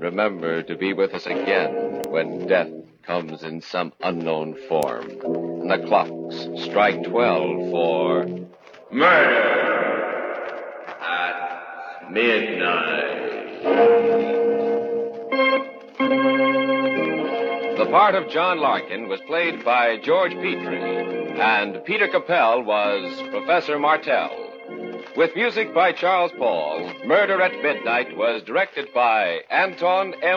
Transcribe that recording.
remember to be with us again when death comes in some unknown form. And the clocks strike 12 for Murder at Midnight. The part of John Larkin was played by George Petrie, and Peter Capell was Professor Martell. With music by Charles Paul, Murder at Midnight was directed by Anton M.